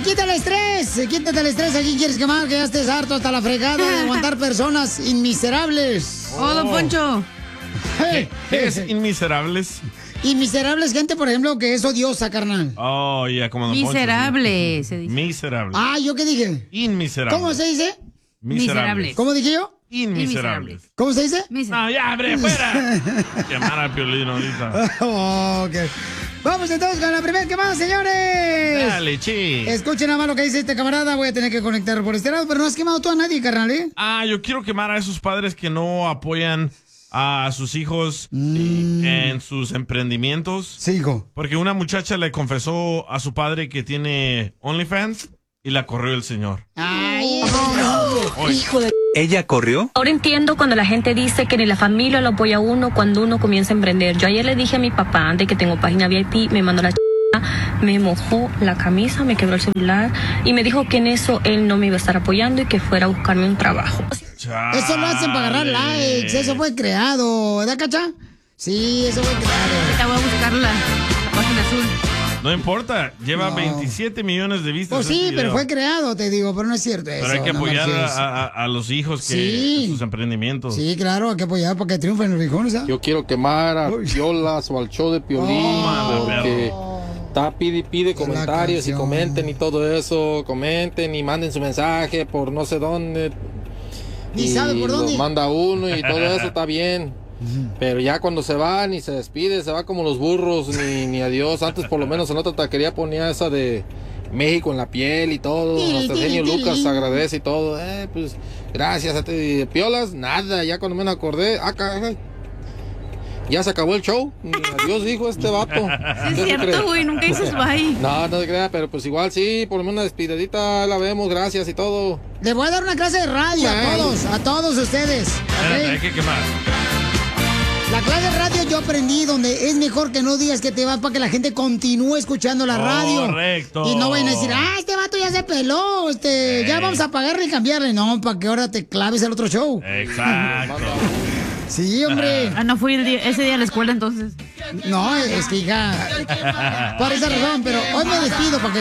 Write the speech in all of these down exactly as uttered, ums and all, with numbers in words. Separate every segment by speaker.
Speaker 1: quita el estrés, quítate el estrés. ¿A quién quieres quemar? Que ya estés harto hasta la fregada de aguantar personas inmiserables.
Speaker 2: Oh, don Poncho.
Speaker 3: ¿Qué, qué es inmiserables?
Speaker 1: Inmiserables, gente, por ejemplo, que es odiosa, carnal.
Speaker 3: Oh, ya, yeah, como don
Speaker 2: Miserable,
Speaker 3: Poncho,
Speaker 2: se dice.
Speaker 3: Miserable.
Speaker 1: Ah, ¿yo qué dije?
Speaker 3: Inmiserable.
Speaker 1: ¿Cómo se dice?
Speaker 3: Miserables.
Speaker 1: ¿Cómo dije yo?
Speaker 3: Inmiserables.
Speaker 1: ¿Cómo se dice?
Speaker 3: No, ya, abre, fuera. Llamar al Piolín ahorita.
Speaker 1: Oh, ok. Vamos entonces con la primera quemada, señores.
Speaker 3: Dale, chi.
Speaker 1: Escuchen nada más lo que dice este camarada. Voy a tener que conectar por este lado, pero no has quemado tú a nadie, carnal, ¿eh?
Speaker 3: Ah, yo quiero quemar a esos padres que no apoyan a sus hijos mm. en sus emprendimientos.
Speaker 1: Sí, hijo.
Speaker 3: Porque una muchacha le confesó a su padre que tiene OnlyFans y la corrió el señor.
Speaker 1: Ay, no.
Speaker 4: Hijo de... ¿Ella corrió?
Speaker 5: Ahora entiendo cuando la gente dice que ni la familia lo apoya a uno cuando uno comienza a emprender. Yo ayer le dije a mi papá, de que tengo página V I P, me mandó la ch... me mojó la camisa, me quebró el celular y me dijo que en eso él no me iba a estar apoyando y que fuera a buscarme un trabajo.
Speaker 3: Chale.
Speaker 1: Eso lo hacen para agarrar likes, eso fue creado, ¿verdad, Cacha? Sí, eso fue creado.
Speaker 2: Te voy a buscar la, la página azul.
Speaker 3: No importa, lleva no. veintisiete millones de vistas.
Speaker 1: Pues sí, pero fue creado, te digo, pero no es cierto eso.
Speaker 3: Pero hay que
Speaker 1: no
Speaker 3: apoyar a, a, a los hijos que sí. sus emprendimientos.
Speaker 1: Sí, claro, hay que apoyar para que triunfen los viejones, ¿sabes?
Speaker 6: Yo quiero quemar a Piolas o al show de Piolín oh, porque está pide y pide comentarios y comenten y todo eso, comenten y manden su mensaje por no sé dónde.
Speaker 1: ¿Y, y sabe por dónde?
Speaker 6: Los manda uno y todo eso está bien. Pero ya cuando se va ni se despide, se va como los burros, ni, ni adiós. Antes por lo menos en otra taquería ponía esa de México en la piel y todo. Hasta el genio Lucas agradece y todo. Eh, pues gracias a ti. Piolas, nada, ya cuando me acordé, acá, ya se acabó el show. Adiós, dijo este vato.
Speaker 2: Sí, es cierto, güey, nunca dices bye.
Speaker 6: No, no se crea, pero pues igual sí, por lo menos una despididita la vemos, gracias y todo.
Speaker 1: Le voy a dar una clase de radio a todos, a todos ustedes.
Speaker 3: ¿Okay? Hay que quemar.
Speaker 1: La clase de radio yo aprendí donde es mejor que no digas que te vas para que la gente continúe escuchando la radio.
Speaker 3: Correcto.
Speaker 1: Y no vayan a decir, ah, este vato ya se peló, este, hey. ya vamos a pagarle y cambiarle. No, para que ahora te claves el otro show.
Speaker 3: Exacto.
Speaker 1: Sí, hombre.
Speaker 2: Ah, no fui el día, ese día a la escuela entonces.
Speaker 1: No, es que hija, por esa razón, pero hoy me despido para que...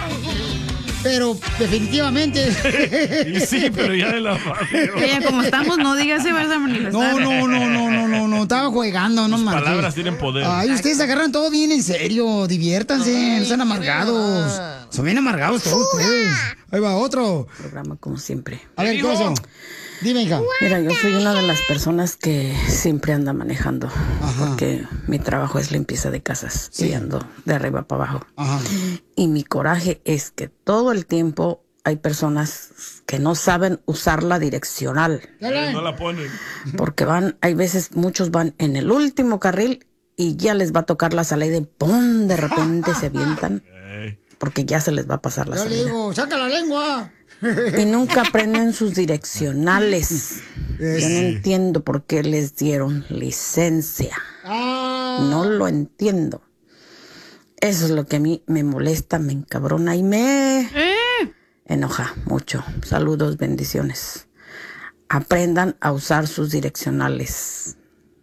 Speaker 1: Pero definitivamente.
Speaker 3: Y sí, pero ya de la radio.
Speaker 2: Oye, como estamos, no digas si vas a manifestar.
Speaker 1: No, no, no, no, no, no, no. Estaba jugando, no
Speaker 3: más.
Speaker 1: Las
Speaker 3: palabras tienen poder.
Speaker 1: Ay, ustedes agarran todo bien en serio. Diviértanse, no sean amargados. Son bien amargados todos ustedes. Ahí va otro.
Speaker 7: Programa como siempre.
Speaker 1: A ver, ¿qué pasó? Dime, hija.
Speaker 7: Mira, yo soy una de las personas que siempre anda manejando. Ajá. Porque mi trabajo es limpieza de casas. Sí. Y ando de arriba para abajo. Ajá. Y mi coraje es que todo el tiempo hay personas que no saben usar la direccional.
Speaker 3: No la ponen.
Speaker 7: Porque van, hay veces muchos van en el último carril y ya les va a tocar la salida y ¡pum! De repente se avientan. Porque ya se les va a pasar la
Speaker 1: Yo
Speaker 7: salida.
Speaker 1: le digo, ¡saca la lengua!
Speaker 7: Y nunca aprenden sus direccionales. Yo no entiendo por qué les dieron licencia.
Speaker 1: Ah.
Speaker 7: No lo entiendo. Eso es lo que a mí me molesta, me encabrona y me
Speaker 2: ¿Eh?
Speaker 7: enoja mucho. Saludos, bendiciones. Aprendan a usar sus direccionales.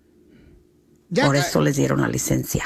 Speaker 7: Ya por eso les dieron la licencia.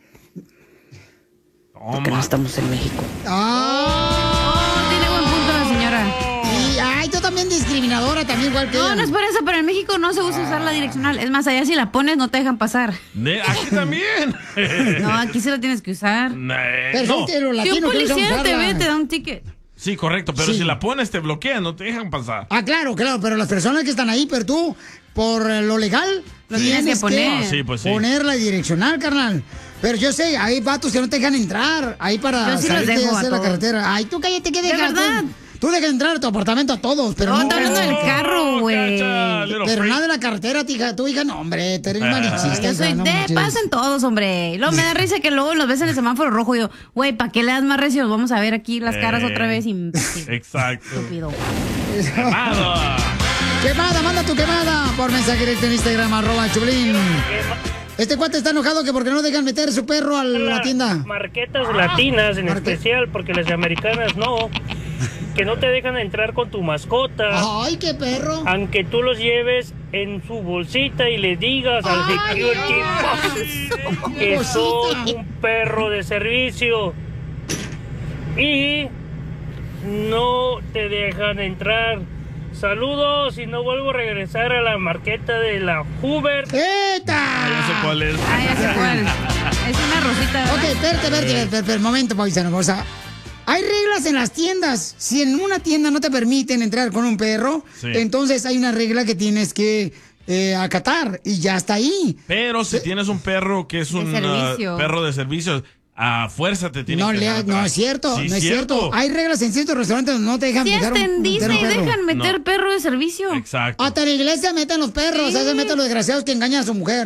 Speaker 7: Toma. Porque no estamos en México.
Speaker 1: ¡Ah!
Speaker 2: Oh, tiene buen punto la señora.
Speaker 1: Y, ay, tú también discriminadora, también igual que
Speaker 2: No,
Speaker 1: ella.
Speaker 2: no es por eso, pero en México no se usa usar la direccional. Es más, allá si la pones no te dejan pasar.
Speaker 3: De, aquí también.
Speaker 2: No, aquí sí la tienes que usar.
Speaker 1: Pero
Speaker 3: no.
Speaker 1: que los
Speaker 2: Si un
Speaker 1: latinos
Speaker 2: policía te ve, te da un ticket.
Speaker 3: Sí, correcto, pero
Speaker 1: Sí.
Speaker 3: si la pones te bloquean, no te dejan pasar.
Speaker 1: Ah, claro, claro, pero las personas que están ahí, pero tú, por lo legal,
Speaker 2: Lo tienes que poner.
Speaker 3: Ah, sí, pues sí.
Speaker 1: poner la direccional, carnal. Pero yo sé, hay vatos que no te dejan entrar ahí para
Speaker 2: Yo sí los
Speaker 1: salirte
Speaker 2: dejo
Speaker 1: de
Speaker 2: a
Speaker 1: hacer la
Speaker 2: todos.
Speaker 1: carretera. Ay, tú cállate, ¿qué
Speaker 2: ¿De
Speaker 1: dejas?
Speaker 2: verdad?
Speaker 1: Tú, tú dejas entrar a tu apartamento a todos, pero
Speaker 2: No,
Speaker 1: no.
Speaker 2: está hablando del carro, güey.
Speaker 3: Cacha, little
Speaker 1: Pero
Speaker 3: freak.
Speaker 1: nada de la carretera, tija, tu hija, no, hombre, te eres
Speaker 3: Ah.
Speaker 1: malichista.
Speaker 2: Yo soy
Speaker 1: hija, no
Speaker 2: de
Speaker 1: manches.
Speaker 2: pasen todos, hombre. Y luego me da risa que luego los ves en el semáforo rojo y yo, güey, ¿para qué le das más recio? Vamos a ver aquí las caras
Speaker 3: Eh,
Speaker 2: otra vez. Imbécil.
Speaker 3: Exacto.
Speaker 2: Estúpido.
Speaker 3: Quemado.
Speaker 1: Quemada, manda tu quemada por mensaje directo en Instagram, arroba Chublín. Este cuate está enojado que porque no dejan meter su perro a la tienda.
Speaker 8: Marquetas latinas en
Speaker 1: Marque-
Speaker 8: especial, porque las americanas no. Que no te dejan entrar con tu mascota.
Speaker 1: Ay, qué perro.
Speaker 8: Aunque tú los lleves en su bolsita y le digas al
Speaker 1: Ay,
Speaker 8: security
Speaker 1: no.
Speaker 8: que son
Speaker 1: Bolsita.
Speaker 8: un perro de servicio. Y no te dejan entrar. Saludos y no vuelvo a regresar a la marqueta de la Hoover.
Speaker 1: ¡Eta!
Speaker 3: Ya sé cuál es.
Speaker 2: Ah, ya sé cuál. Es una rosita, ¿verdad?
Speaker 1: Ok, espérate, espérate, espérate, espérate, momento, paisano. O sea, hay reglas en las tiendas. Si en una tienda no te permiten entrar con un perro,
Speaker 3: Sí.
Speaker 1: entonces hay una regla que tienes que eh, acatar y ya está ahí.
Speaker 3: Pero si tienes un perro que es
Speaker 2: De
Speaker 3: un
Speaker 2: servicio.
Speaker 3: uh, perro de servicios, a fuerza te tiene
Speaker 1: No,
Speaker 3: que
Speaker 1: le,
Speaker 3: dejar
Speaker 1: no
Speaker 3: entrar.
Speaker 1: es cierto,
Speaker 3: Sí,
Speaker 1: no es cierto. Hay reglas en ciertos restaurantes donde no te dejan
Speaker 2: Si
Speaker 1: dejar
Speaker 2: hasta
Speaker 1: un-
Speaker 2: en
Speaker 1: meter un
Speaker 2: Disney
Speaker 1: perro.
Speaker 2: dejan meter
Speaker 3: No.
Speaker 2: perro de servicio.
Speaker 3: Exacto.
Speaker 1: Hasta en la iglesia meten los perros,
Speaker 2: Sí.
Speaker 1: ¿sabes? Se meten los desgraciados que engañan a su mujer.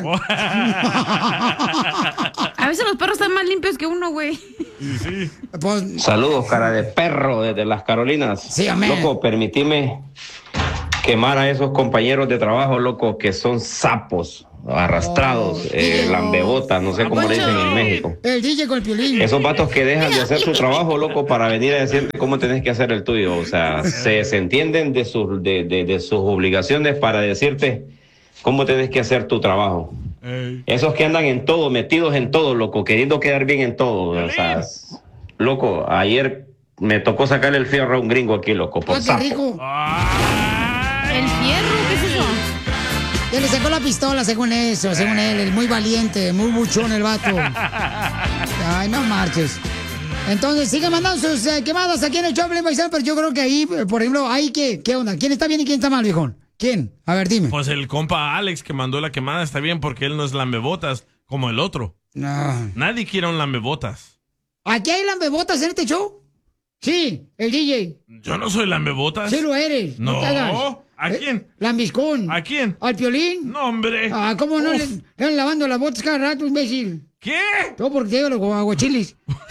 Speaker 2: A veces los perros están más limpios que uno, güey.
Speaker 3: Sí, sí.
Speaker 1: Pues,
Speaker 4: Saludos, cara de perro, desde las Carolinas.
Speaker 1: Sí, amén.
Speaker 4: Loco, permitime quemar a esos compañeros de trabajo, loco, que son sapos, arrastrados,
Speaker 1: Oh,
Speaker 4: eh,
Speaker 1: Dios.
Speaker 4: lambebotas, no sé cómo le dicen en México.
Speaker 1: el D J con el piolín.
Speaker 4: Esos vatos que dejan de hacer su trabajo, loco, para venir a decirte cómo tenés que hacer el tuyo. O sea, se, se entienden de sus, de, de, de sus obligaciones para decirte cómo tenés que hacer tu trabajo.
Speaker 3: Ey.
Speaker 4: Esos que andan en todo, metidos en todo, loco, queriendo quedar bien en todo. O sea, loco, ayer me tocó sacarle el fierro a un gringo aquí, loco, por
Speaker 1: ¡Ah, qué
Speaker 4: sapo.
Speaker 1: rico!
Speaker 2: El fierro, ¿qué es eso?
Speaker 1: Que le sacó la pistola, según eso, según él. El muy valiente, muy buchón el vato. Ay, no marches. Entonces, sigue mandando sus eh, quemadas aquí en el Choplin Paisano, pero yo creo que ahí, eh, por ejemplo, ahí, ¿qué, ¿qué onda? ¿Quién está bien y quién está mal, viejón? ¿Quién? A ver, dime.
Speaker 3: Pues el compa Alex que mandó la quemada está bien porque él no es lambebotas como el otro.
Speaker 1: No.
Speaker 3: Nadie quiere un lambebotas.
Speaker 1: ¿Aquí hay lambebotas en este show? Sí, el D J.
Speaker 3: Yo no soy lambebotas.
Speaker 1: Sí lo eres. No,
Speaker 3: No.
Speaker 1: te hagas.
Speaker 3: ¿A
Speaker 1: Eh,
Speaker 3: quién?
Speaker 1: Lambiscón.
Speaker 3: ¿A quién?
Speaker 1: ¿Al Piolín?
Speaker 3: No, hombre.
Speaker 1: Ah, ¿cómo no?
Speaker 3: Uf.
Speaker 1: Le están lavando las botas cada rato, imbécil.
Speaker 3: ¿Qué?
Speaker 1: Todo porque te lleva los aguachilis.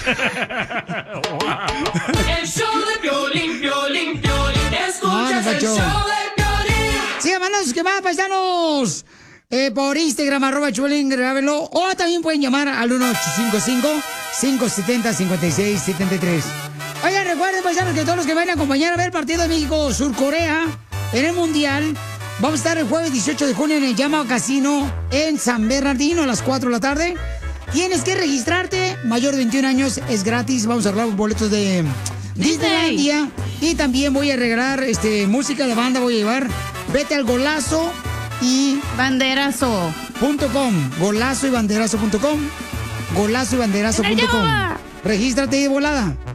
Speaker 9: El show de Piolín, Piolín, Piolín.
Speaker 1: No, no,
Speaker 9: Escuchas el
Speaker 1: Pacho.
Speaker 9: show de Piolín.
Speaker 1: Sigan mandando sus quemadas, paisanos. Eh, por Instagram, arroba Chulín, grábenlo. O también pueden llamar al uno ocho cinco cinco, cinco siete cero, cinco seis siete tres. Oigan, recuerden, paisanos, que todos los que vayan a acompañar a ver el partido de México-Sur-Corea en el Mundial, vamos a estar el jueves dieciocho de junio en el Yamaha Casino en San Bernardino a las cuatro de la tarde. Tienes que registrarte, mayor de veintiún años, es gratis. Vamos a arreglar boletos de Disneylandia. Y también voy a regalar este, música de banda, voy a llevar Vete al Golazo y
Speaker 2: Banderazo.
Speaker 1: punto com, golazo y banderazo punto com, golazo y banderazo punto com. Regístrate de volada.